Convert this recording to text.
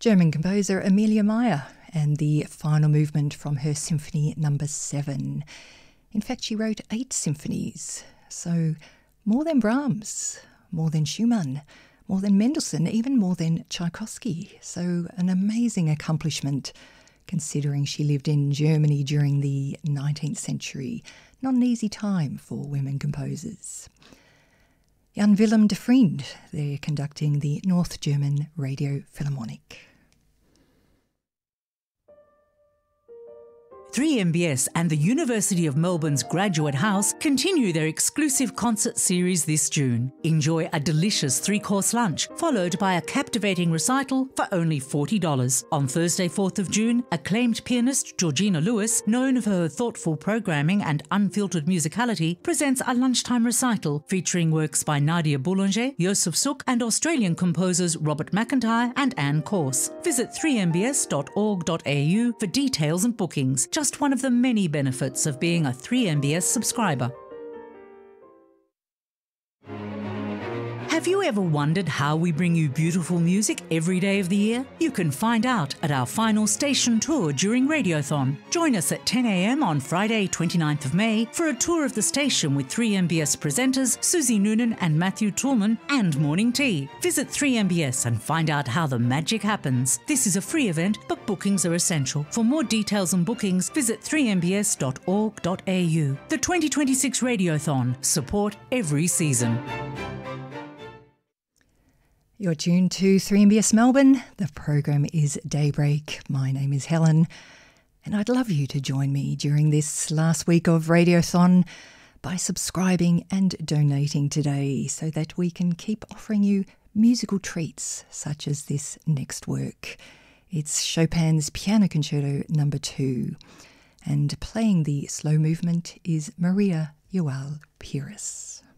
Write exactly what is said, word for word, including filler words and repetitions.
German composer Amelia Meyer and the final movement from her Symphony Number seven. In fact, she wrote eight symphonies, so more than Brahms, more than Schumann, more than Mendelssohn, even more than Tchaikovsky. So an amazing accomplishment considering she lived in Germany during the nineteenth century. Not an easy time for women composers. Jan Willem de Vriend, they're conducting the North German Radio Philharmonic. three M B S and the University of Melbourne's Graduate House continue their exclusive concert series this June. Enjoy a delicious three-course lunch, followed by a captivating recital for only forty dollars. On Thursday, fourth of June, acclaimed pianist Georgina Lewis, known for her thoughtful programming and unfiltered musicality, presents a lunchtime recital featuring works by Nadia Boulanger, Joseph Suk, and Australian composers Robert McIntyre and Anne Corse. Visit three m b s dot org dot a u for details and bookings. Just one of the many benefits of being a three M B S subscriber. Have you ever wondered how we bring you beautiful music every day of the year? You can find out at our final station tour during Radiothon. Join us at ten a m on Friday, twenty-ninth of May for a tour of the station with three M B S presenters Susie Noonan and Matthew Toolman and Morning Tea. Visit three M B S and find out how the magic happens. This is a free event, but bookings are essential. For more details and bookings, visit three m b s dot org dot a u. The twenty twenty-six Radiothon. Support every season. You're tuned to three M B S Melbourne. The program is Daybreak. My name is Helen, and I'd love you to join me during this last week of Radiothon by subscribing and donating today so that we can keep offering you musical treats such as this next work. It's Chopin's Piano Concerto Number two, and playing the slow movement is Maria Joao Pires.